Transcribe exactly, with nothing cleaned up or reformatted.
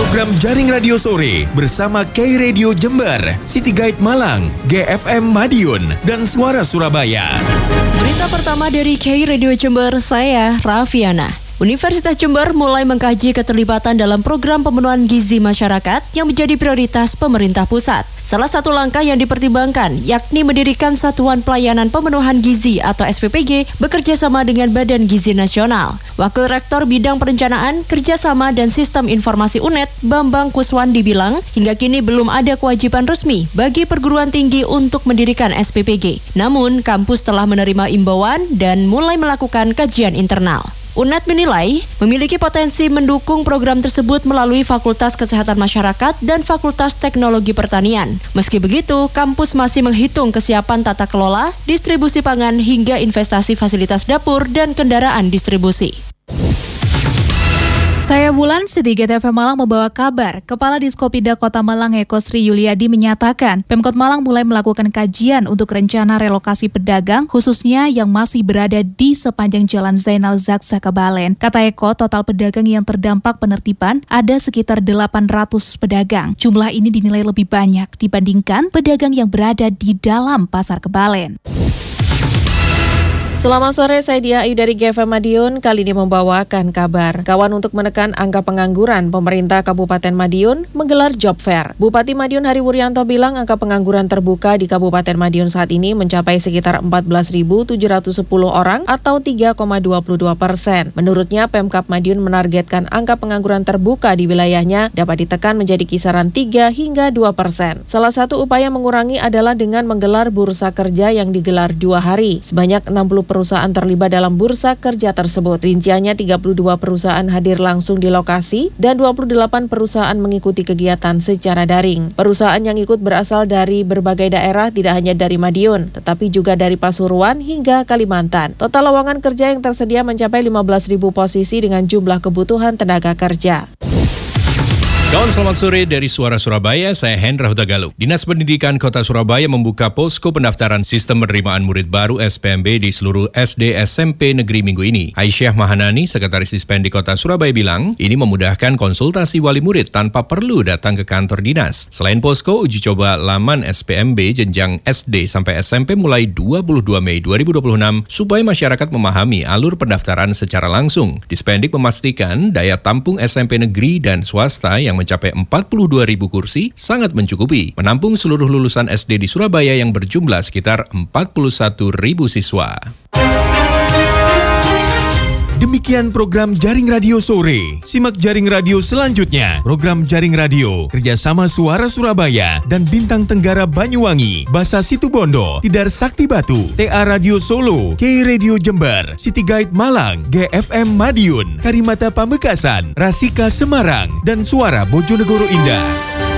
program Jaring Radio Sore bersama K Radio Jember, City Guide Malang, G F M Madiun, dan Suara Surabaya. Berita pertama dari K Radio Jember, saya Raffiana. Universitas Jember mulai mengkaji keterlibatan dalam program pemenuhan gizi masyarakat yang menjadi prioritas pemerintah pusat. Salah satu langkah yang dipertimbangkan yakni mendirikan Satuan Pelayanan Pemenuhan Gizi atau S P P G bekerja sama dengan Badan Gizi Nasional. Wakil Rektor Bidang Perencanaan, Kerjasama dan Sistem Informasi U N E D, Bambang Kuswandi bilang, hingga kini belum ada kewajiban resmi bagi perguruan tinggi untuk mendirikan S P P G. Namun, kampus telah menerima imbauan dan mulai melakukan kajian internal. U N E D menilai memiliki potensi mendukung program tersebut melalui Fakultas Kesehatan Masyarakat dan Fakultas Teknologi Pertanian. Meski begitu, kampus masih menghitung kesiapan tata kelola, distribusi pangan hingga investasi fasilitas dapur dan kendaraan distribusi. Saya Bulan, City Guide F M Malang membawa kabar. Kepala Diskopindah Kota Malang Eko Sri Yuliadi menyatakan, Pemkot Malang mulai melakukan kajian untuk rencana relokasi pedagang, khususnya yang masih berada di sepanjang Jalan Zainal Zaksa Kebalen. Kata Eko, total pedagang yang terdampak penertiban ada sekitar delapan ratus pedagang. Jumlah ini dinilai lebih banyak dibandingkan pedagang yang berada di dalam Pasar Kebalen. Selamat sore, saya Dia Ayu dari G F M Madiun, kali ini membawakan kabar. Kawan untuk menekan angka pengangguran, pemerintah Kabupaten Madiun menggelar job fair. Bupati Madiun Hari Wuryanto bilang angka pengangguran terbuka di Kabupaten Madiun saat ini mencapai sekitar empat belas ribu tujuh ratus sepuluh orang atau tiga koma dua puluh dua persen. Menurutnya, Pemkab Madiun menargetkan angka pengangguran terbuka di wilayahnya dapat ditekan menjadi kisaran tiga hingga dua persen. Salah satu upaya mengurangi adalah dengan menggelar bursa kerja yang digelar dua hari. Sebanyak enam puluh perusahaan terlibat dalam bursa kerja tersebut. Rinciannya tiga puluh dua perusahaan hadir langsung di lokasi dan dua puluh delapan perusahaan mengikuti kegiatan secara daring. Perusahaan yang ikut berasal dari berbagai daerah, tidak hanya dari Madiun, tetapi juga dari Pasuruan hingga Kalimantan. Total lowongan kerja yang tersedia mencapai lima belas ribu posisi dengan jumlah kebutuhan tenaga kerja. Kawan, selamat sore dari Suara Surabaya, saya Hendra Hutagalu. Dinas Pendidikan Kota Surabaya membuka posko pendaftaran sistem penerimaan murid baru S P M B di seluruh S D S M P negeri minggu ini. Aisyah Mahanani, Sekretaris Dispendi Kota Surabaya bilang, ini memudahkan konsultasi wali murid tanpa perlu datang ke kantor dinas. Selain posko, uji coba laman S P M B jenjang S D sampai S M P mulai dua puluh dua Mei dua ribu dua puluh enam supaya masyarakat memahami alur pendaftaran secara langsung. Dispendik memastikan daya tampung S M P negeri dan swasta yang mencapai empat puluh dua ribu kursi sangat mencukupi menampung seluruh lulusan S D di Surabaya yang berjumlah sekitar empat puluh satu ribu siswa. Demikian program Jaring Radio Sore. Simak Jaring Radio selanjutnya. Program Jaring Radio kerjasama Suara Surabaya dan Bintang Tenggara Banyuwangi, Basa Situbondo, Tidar Sakti Batu, T A Radio Solo, K Radio Jember, City Guide Malang, G F M Madiun, Karimata Pamekasan, Rasika Semarang, dan Suara Bojonegoro Indah.